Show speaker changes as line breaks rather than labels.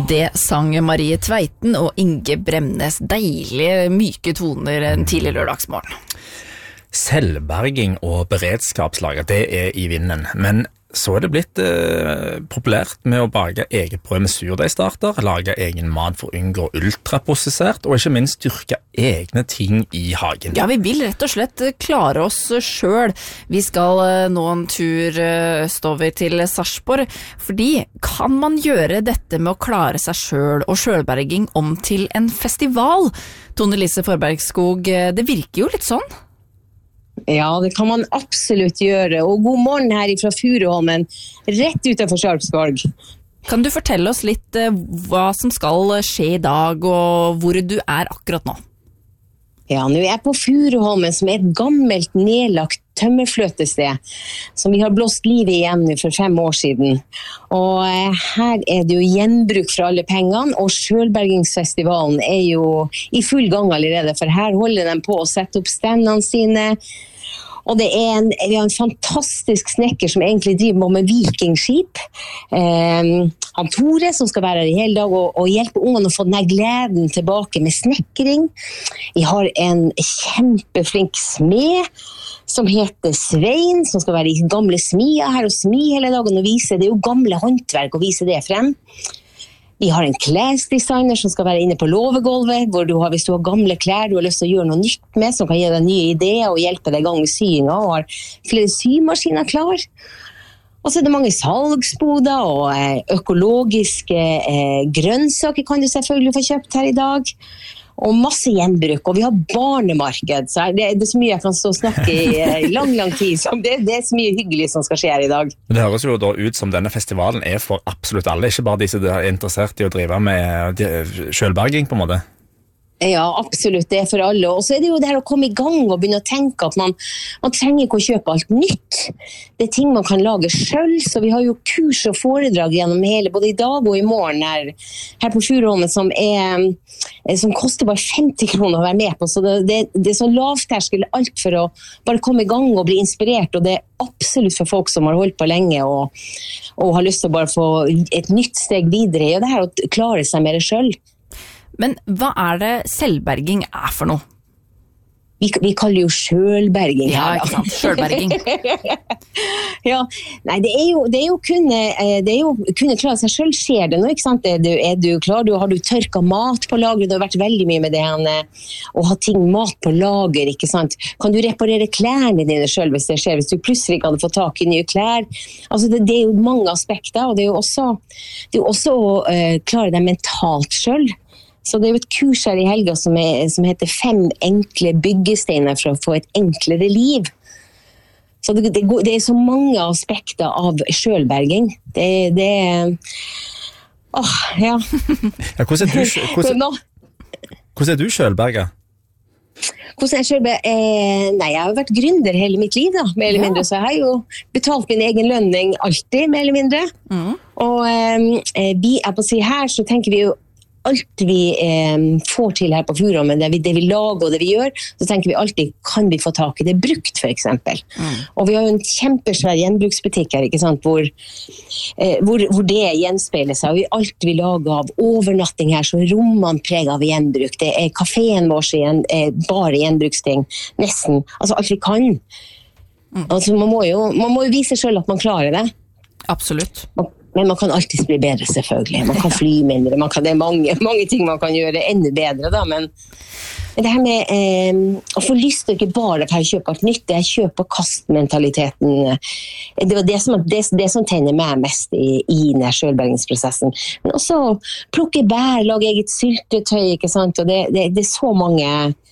Det sang Marie Tveiten og Inge Bremnes, deilige, myke toner en tidlig lørdagsmorgen.
Selvberging og beredskapslager, det i vinden, men så det blitt populært med å bake eget brød med surdeigstarter, lage egen mat for å unngå ultraprosessert, og ikke minst dyrke egne ting i hagen.
Ja, vi vil rett og slett klare oss selv. Vi skal nå en tur østover til Sarpsborg, fordi kan man gjøre dette med å klare seg selv og selvberging om til en festival? Tone Lise Forbergskog, det virker jo litt sånn.
Ja, det kan man absolutt gjøre. Og god morgen her fra Furuholmen, rett utenfor Sarpsborg.
Kan du fortelle oss litt hva som skal skje i dag, og hvor du akkurat nå?
Ja, nå jeg på Furuholmen, som et gammelt nedlagt tømmerfløtested, som vi har blåst livet igjen for 5 år siden. Og her det jo gjenbruk for alle pengene, og Selvbergingsfestivalen jo i full gang allerede, for her holder de på å sette opp standene sine. Og vi har en fantastisk snekker som egentlig driver med vikingskip. Han Tore som skal være her i hele dag og hjelpe ungene å få denne gleden tilbake med snekkering. Vi har en kjempeflink smed som heter Svein, som skal være i gamle smia her og smi hele dagen og vise. Det jo gamle håndverk å vise det frem. Vi har en klesdesigner som skal være inne på låvegolvet, hvor hvis du har gamle klær du har lyst til å gjøre noe nytt med, som kan gi deg nye ideer og hjelpe deg i gang med syinga, og har flere symaskiner klar. Og så det mange salgsboder og økologiske grønnsaker kan du selvfølgelig få kjøpt her i dag. Og masse gjenbruk, og vi har barnemarked, så det så mye jeg kan stå og snakke i lang tid, så det så mye hyggelig som skal skje her i dag.
Det høres jo da ut som denne festivalen for absolutt alle, ikke bare de som er interessert i å drive med selvberging på en måte.
Ja, absolutt, det for alle. Og så det jo det her å komme i gang og begynne å tenke at man trenger ikke å kjøpe alt nytt. Det ting man kan lage selv, så vi har jo kurs og foredrag gjennom hele, både i dag og i morgen her på Furuholmen, som koster bare 50 kroner å være med på. Så det så lavterskel alt for å bare komme i gang og bli inspirert, og det absolutt for folk som har holdt på lenge og har lyst til å bare få et nytt steg videre, og det her å klare seg med det selv.
Men hva det selvberging for noe?
Vi kaller jo selvberging.
Ja, ikke sant, selvberging.
Ja, nei, det jo kunne klare seg selv, skjer det nå, ikke sant? Du klar, har du tørka mat på lager, det har vært veldig mye med det å ha mat på lager, ikke sant? Kan du reparere klærne dine selv hvis det skjer, hvis du plutselig ikke hadde fått tak i nye klær? Altså, det jo mange aspekter, og det jo også å klare deg mentalt selv. Så det jo et kurs her i helga som heter 5 enkle byggesteiner for å få et enklere liv. Så det så mange aspekter av selvberging. Ja.
Ja, hvordan du selvberget?
Hvordan jeg selvberget? Nei, jeg har vært gründer hele mitt liv da, mer eller mindre. Så jeg har jo betalt min egen lønning alltid, mer eller mindre. Og vi på å si her, så tenker vi jo alt vi får til her på Furuholmen, det vi lager og det vi gjør, så tenker vi alltid, kan vi få tak i det brukt for eksempel? Og vi har jo en kjempesvær gjenbruksbutikk her, ikke sant, hvor det gjenspeiler seg, og alt vi lager av overnatting her, så rommene preger av gjenbruk. Det kaféen vår bare gjenbruksting, nesten, altså alt vi kan. Altså man må jo vise selv at man klarer det.
Absolutt.
Men man kan alltid bli bedre, selvfølgelig. Man kan fly mindre, det mange ting man kan gjøre enda bedre, da. Men det her med å få lyst til ikke bare å kjøpe alt nytt, det kjøp- og kastmentaliteten. Det var det som tenner meg mest i denne selvbergingsprosessen. Men også plukke bær, lage eget syltetøy, ikke sant? Og det så mange